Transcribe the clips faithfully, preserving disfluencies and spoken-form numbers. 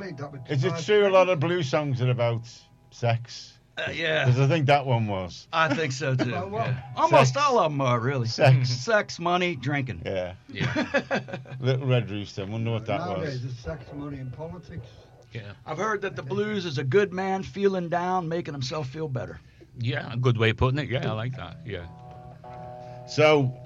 played that with. Is it Tobias true a lot Redding. of blues songs are about sex? Uh, yeah, Because I think that one was. I think so too. Well, well, yeah. Almost sex. all of them are really Sex. sex, money, drinking. Yeah. Yeah. Little Red Rooster. I wonder what that Nowadays, was. it's sex, money, and politics. Yeah. I've heard that the blues is a good man feeling down, making himself feel better. Yeah, a good way of putting it. Yeah, I like that. Yeah. So,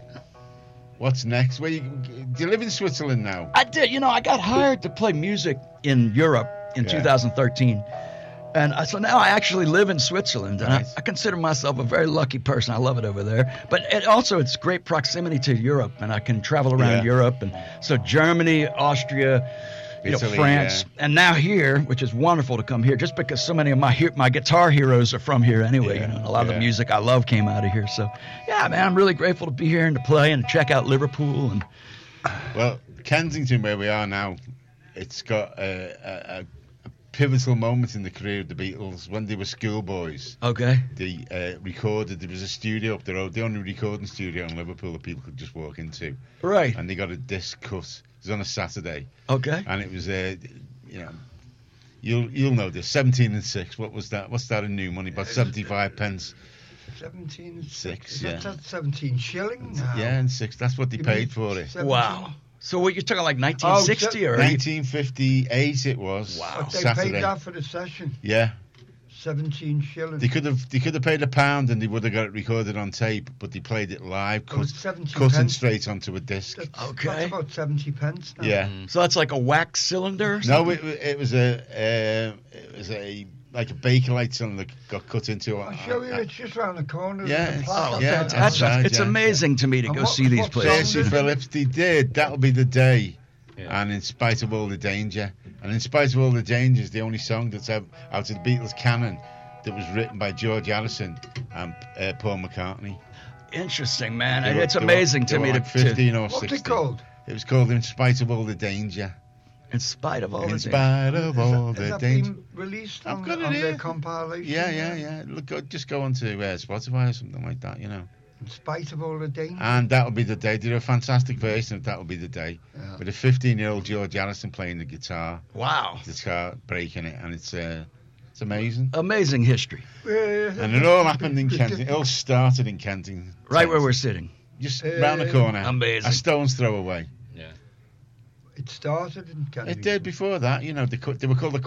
what's next? Where you, do you live in Switzerland now? I did, you know, I got hired to play music in Europe in Yeah. two thousand thirteen. And I, so now I actually live in Switzerland, and I, Nice. I consider myself a very lucky person. I love it over there. But it also, it's great proximity to Europe, and I can travel around Yeah. Europe. And so Germany, Austria, you Italy, know, France, yeah. and now here, which is wonderful to come here, just because so many of my he- my guitar heroes are from here anyway. Yeah, You know, and a lot of yeah. the music I love came out of here. So, yeah, man, I'm really grateful to be here and to play and to check out Liverpool. And Well, Kensington, where we are now, it's got a, a, a pivotal moment in the career of the Beatles. When they were schoolboys, okay, they uh, recorded, there was a studio up the road, the only recording studio in Liverpool that people could just walk into. right, And they got a disc cut. It was on a Saturday. okay. And it was, uh, you know, you'll you'll know this, seventeen and six. What was that? What's that in new money? About seventy-five pence. Seventeen. Six, Is yeah. that, that's seventeen shilling now? Yeah, and six. That's what they You paid mean for it. seventeen? Wow. So what you're talking like nineteen sixty Oh, or nineteen fifty-eight it was. Wow. But they Saturday. paid that for the session. Yeah. Seventeen shillings. They could have they could have paid a pound and they would have got it recorded on tape, but they played it live, It was cut, seventy cutting pence. straight onto a disc. That's, Okay. That's about seventy pence now. Yeah. So that's like a wax cylinder? Or No, something? it, it was a uh, it was a like a Bakelite cylinder that got cut into. I'll show you. It's just round the corner. Yeah, There's a it's- plaque Oh, up yeah, there. that's, that's right, it's yeah. amazing to me to And go what- see these what places. Percy Phillips, they did. That'll be the day. Yeah. And in spite of all the danger, and in spite of all the dangers, the only song that's out, out of the Beatles canon that was written by George Harrison and uh, Paul McCartney. Interesting, man. They were- It's they were- amazing they to were me like to, fifteen to, or What's sixteen. it called? It was called In Spite of All the Danger. in spite of all In the spite of all Has the that danger. been released I've on, got it on here. their compilation? Yeah, yeah, yeah. Look, go, just go onto uh, Spotify or something like that, you know. In spite of all the danger. And that'll be the day. They did a fantastic version of That'll Be the Day. Yeah. With a fifteen-year-old George Harrison playing the guitar, Wow. the guitar breaking it, and it's uh, it's amazing. Amazing history. Uh, And it all happened in Kensington. It all started in Kensington. Right where we're sitting. Just Uh, round the corner. Amazing. A stone's throw away. Yeah. It started in Kensington. It did before that, you know. They, co- they were called the